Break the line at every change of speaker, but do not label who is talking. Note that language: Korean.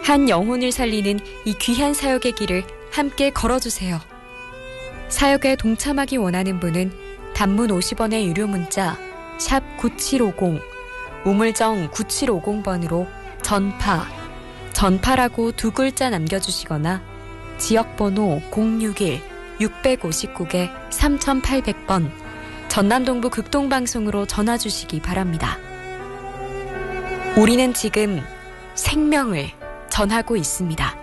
한 영혼을 살리는 이 귀한 사역의 길을 함께 걸어주세요. 사역에 동참하기 원하는 분은 단문 50원의 유료 문자 샵 9750 우물정 9750번으로 전파라고 두 글자 남겨주시거나 지역번호 061-659-3800번 전남동부 극동방송으로 전화주시기 바랍니다. 우리는 지금 생명을 전하고 있습니다.